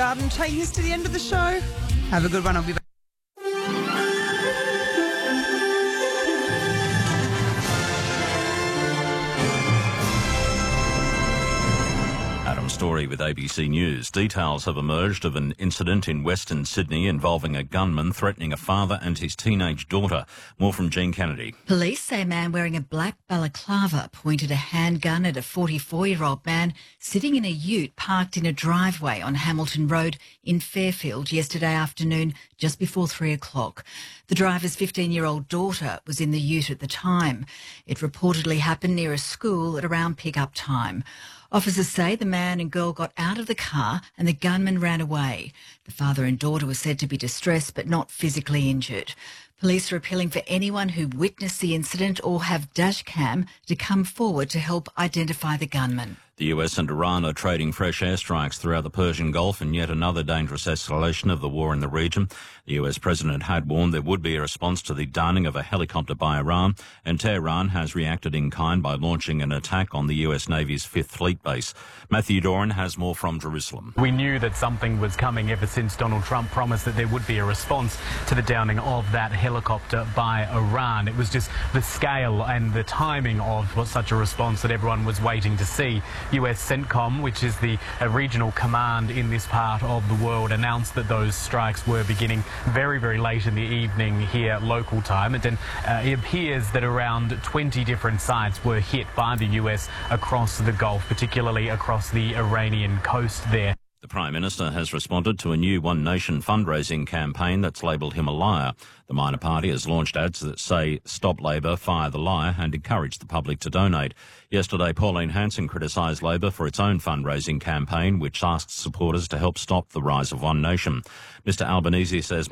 Garden taking us to the end of the show. Have a good one. I'll be back. Story with ABC News. Details have emerged of an incident in Western Sydney involving a gunman threatening a father and his teenage daughter. More from Jean Kennedy. Police say a man wearing a black balaclava pointed a handgun at a 44-year-old man sitting in a ute parked in a driveway on Hamilton Road in Fairfield yesterday afternoon, just before 3 o'clock. The driver's 15-year-old daughter was in the ute at the time. It reportedly happened near a school at around pick-up time. Officers say the man and girl got out of the car and the gunman ran away. The father and daughter were said to be distressed but not physically injured. Police are appealing for anyone who witnessed the incident or have dash cam to come forward to help identify the gunman. The US and Iran are trading fresh airstrikes throughout the Persian Gulf in yet another dangerous escalation of the war in the region. The US president had warned there would be a response to the downing of a helicopter by Iran, and Tehran has reacted in kind by launching an attack on the US Navy's 5th Fleet base. Matthew Doran has more from Jerusalem. We knew that something was coming ever since Donald Trump promised that there would be a response to the downing of that helicopter by Iran. It was just the scale and the timing of such a response that everyone was waiting to see. US CENTCOM, which is the regional command in this part of the world, announced that those strikes were beginning very, very late in the evening here local time. And then it appears that around 20 different sites were hit by the US across the Gulf, particularly across the Iranian coast there. The Prime Minister has responded to a new One Nation fundraising campaign that's labelled him a liar. The minor party has launched ads that say, "Stop Labor, fire the liar," and encourage the public to donate. Yesterday, Pauline Hanson criticised Labor for its own fundraising campaign, which asks supporters to help stop the rise of One Nation. Mr Albanese says